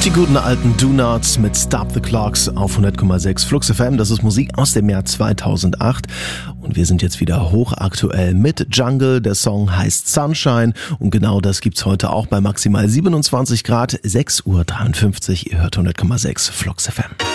Die guten alten Do-Nots mit Stop the Clocks auf 100,6 Flux FM. Das ist Musik aus dem Jahr 2008. Und wir sind jetzt wieder hochaktuell mit Jungle. Der Song heißt Sunshine. Und genau das gibt's heute auch bei maximal 27 Grad, 6:53 Uhr. Ihr hört 100,6 Flux FM.